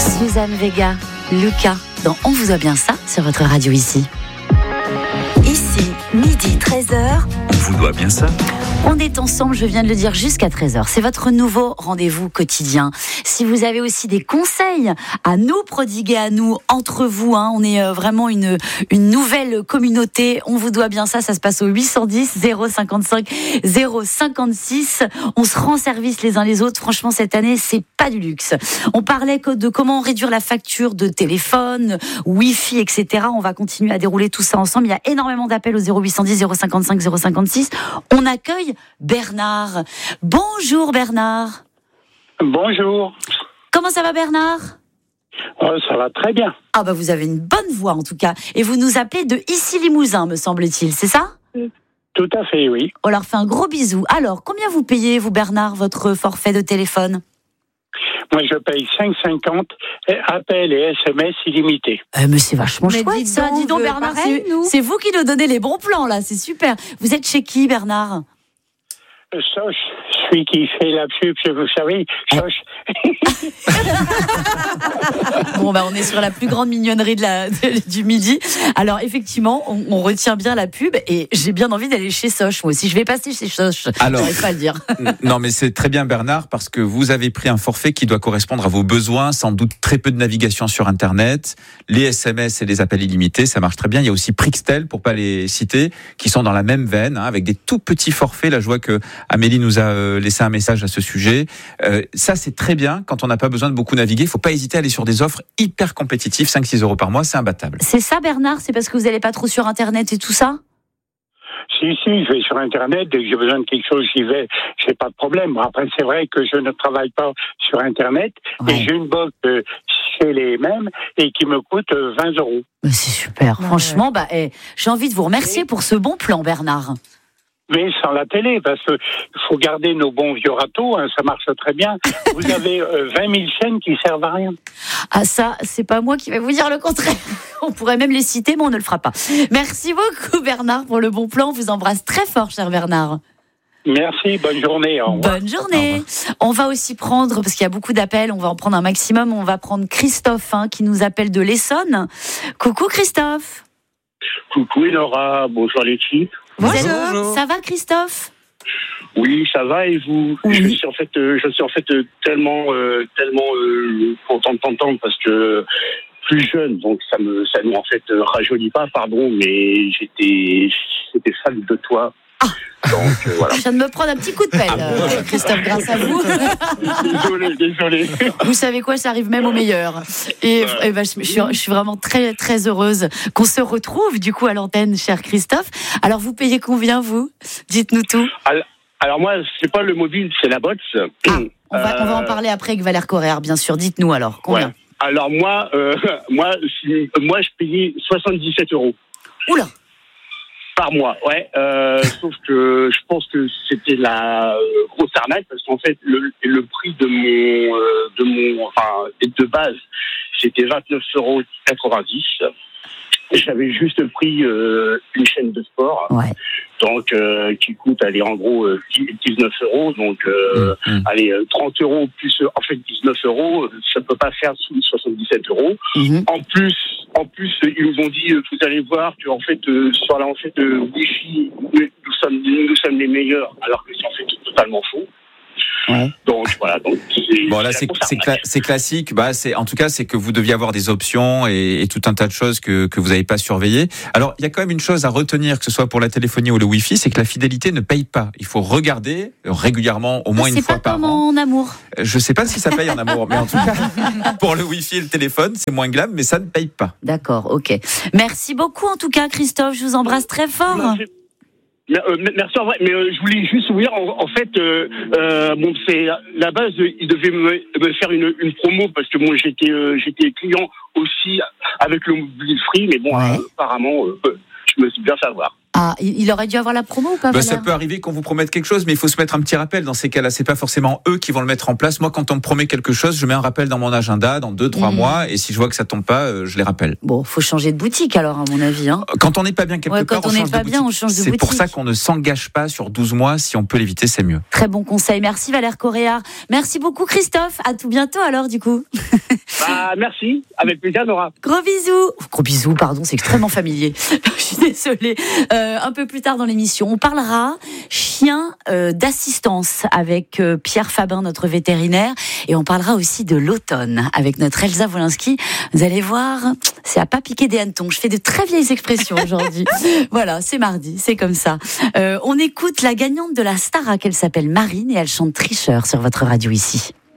Suzanne Vega, Lucas, dans On vous a bien ça sur votre radio ici. Ici, midi 13h. On vous doit bien ça. On est ensemble, je viens de le dire, jusqu'à 13h. C'est votre nouveau rendez-vous quotidien. Si vous avez aussi des conseils à nous prodiguer, à nous, entre vous, on est vraiment une nouvelle communauté. On vous doit bien ça. Ça se passe au 810 055 056. On se rend service les uns les autres. Franchement, cette année, c'est pas du luxe. On parlait de comment réduire la facture de téléphone, Wi-Fi, etc. On va continuer à dérouler tout ça ensemble. Il y a énormément d'appels au 0810 055 056. On accueille Bernard. Bonjour Bernard. Bonjour. Comment ça va Bernard ? Ça va très bien. Ah bah vous avez une bonne voix en tout cas. Et vous nous appelez de Issy-Limousin, me semble-t-il, c'est ça ? Tout à fait, oui. On leur fait un gros bisou. Alors, combien vous payez, vous Bernard, votre forfait de téléphone ? Moi, je paye 5,50 appels et SMS illimités. Mais c'est vachement chouette dites ça. donc, Dis donc Bernard, pareil, c'est vous qui nous donnez les bons plans là, c'est super. Vous êtes chez qui Bernard ? Soch, celui qui fait la pub, vous savez, Soch. Bon, on est sur la plus grande mignonnerie du midi. Alors, effectivement, on retient bien la pub et j'ai bien envie d'aller chez Soch. Moi aussi, je vais passer chez Soch. Alors, j'arrive pas à le dire. Non, mais c'est très bien, Bernard, parce que vous avez pris un forfait qui doit correspondre à vos besoins. Sans doute très peu de navigation sur Internet. Les SMS et les appels illimités, ça marche très bien. Il y a aussi Prixtel, pour pas les citer, qui sont dans la même veine, avec des tout petits forfaits. Là, je vois que Amélie nous a laissé un message à ce sujet. Ça, c'est très bien quand on n'a pas besoin de beaucoup naviguer. Il ne faut pas hésiter à aller sur des offres hyper compétitives. 5-6 euros par mois, c'est imbattable. C'est ça, Bernard ? C'est parce que vous n'allez pas trop sur Internet et tout ça ? Si, je vais sur Internet. Dès que j'ai besoin de quelque chose, j'y vais. J'ai pas de problème. Après, c'est vrai que je ne travaille pas sur Internet. Ouais. Et j'ai une box chez les mêmes et qui me coûte 20 euros. C'est super. Franchement, j'ai envie de vous remercier pour ce bon plan, Bernard. Mais sans la télé, parce qu'il faut garder nos bons vieux râteaux, ça marche très bien. Vous avez 20 000 chaînes qui servent à rien. Ah ça, c'est pas moi qui vais vous dire le contraire. On pourrait même les citer, mais on ne le fera pas. Merci beaucoup Bernard pour le bon plan. On vous embrasse très fort, cher Bernard. Merci, bonne journée. Au revoir. Bonne journée. On va aussi prendre, parce qu'il y a beaucoup d'appels, on va en prendre un maximum. On va prendre Christophe, qui nous appelle de l'Essonne. Coucou Christophe. Coucou Laura, bonjour l'équipe. Bonjour. Ça va Christophe ? Oui, ça va et vous ? Oui. Je suis en fait tellement content de t'entendre parce que plus jeune, donc ça nous en fait rajeunit pas, pardon, mais j'étais fan de toi. Donc voilà. Je viens de me prendre un petit coup de pelle, Christophe, grâce à vous. Désolé. Vous savez quoi, ça arrive même au meilleur. Et je suis vraiment très très heureuse qu'on se retrouve du coup à l'antenne, cher Christophe. Alors vous payez combien vous ? Dites-nous tout. Alors moi, c'est pas le mobile, c'est la box. On va en parler après avec Valère Correa, bien sûr. Dites-nous alors combien ? Ouais. Alors moi, je payais 77 euros. Oula. Par mois, ouais. Sauf que je pense que c'était la grosse arnaque parce qu'en fait le prix de base c'était 29,90 €. J'avais juste pris une chaîne de sport, ouais. Donc qui coûte en gros 19 €. Donc 30 € plus 19 €, ça peut pas faire sous 77 €. En plus, ils nous ont dit, vous allez voir que en fait sur la Wi-Fi, nous sommes les meilleurs, alors que c'est en fait totalement faux. Ouais. Donc voilà. Bon là c'est classique. En tout cas c'est que vous deviez avoir des options et tout un tas de choses que vous n'avez pas surveillées. Alors il y a quand même une chose à retenir, que ce soit pour la téléphonie ou le Wi-Fi, c'est que la fidélité ne paye pas. Il faut regarder régulièrement, au moins une fois par an. C'est pas comme en amour. Je sais pas si ça paye en amour, mais en tout cas pour le Wi-Fi et le téléphone c'est moins glam, mais ça ne paye pas. D'accord, ok. Merci beaucoup en tout cas Christophe. Je vous embrasse très fort. Merci, mais je voulais juste vous dire, en fait, c'est la base, il devait me faire une promo parce que moi j'étais client aussi avec le mobile free, mais bon, ouais. Apparemment, je me suis bien fait avoir. Ah, il aurait dû avoir la promo ou pas, Valère ? Ça peut arriver qu'on vous promette quelque chose, mais il faut se mettre un petit rappel. Dans ces cas-là, c'est pas forcément eux qui vont le mettre en place. Moi, quand on me promet quelque chose, je mets un rappel dans mon agenda dans 2-3 mois, et si je vois que ça tombe pas, je les rappelle. Bon, faut changer de boutique alors, à mon avis. Quand on n'est pas bien quelque part, on change de boutique. On change de c'est boutique. pour ça qu'on ne s'engage pas sur 12 mois. Si on peut l'éviter, c'est mieux. Très bon conseil. Merci Valère Correa. Merci beaucoup Christophe. À tout bientôt alors, du coup. Merci, avec plaisir, Nora. Gros bisous, pardon, c'est extrêmement familier. Je suis désolée. Un peu plus tard dans l'émission, on parlera chien d'assistance avec Pierre Fabin, notre vétérinaire, et on parlera aussi de l'automne avec notre Elsa Wolinski. Vous allez voir, c'est à pas piquer des hannetons. Je fais de très vieilles expressions aujourd'hui. Voilà, c'est mardi, c'est comme ça. On écoute la gagnante de la Starac, elle s'appelle Marine et elle chante Tricheur sur votre radio ici.